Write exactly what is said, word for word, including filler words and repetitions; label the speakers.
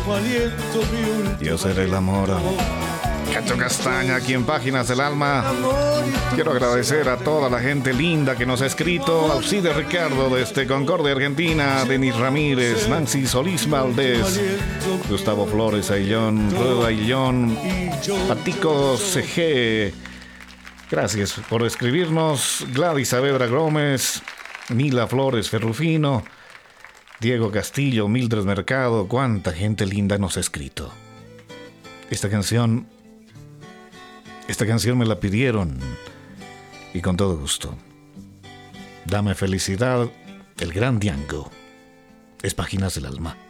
Speaker 1: Yo seré el amor. Cacho Castaña, aquí en Páginas del Alma. Quiero agradecer a toda la gente linda que nos ha escrito. Alcide Ricardo desde Concordia, Argentina. Denis Ramírez, Nancy Solís Valdés, Gustavo Flores Aillón, Rueda Aillón, Patico C G. Gracias por escribirnos. Gladys Saavedra Gómez, Mila Flores Ferrufino, Diego Castillo, Mildred Mercado. Cuánta gente linda nos ha escrito. Esta canción Esta canción me la pidieron y con todo gusto. Dame felicidad, el gran Diango. Es Páginas del Alma.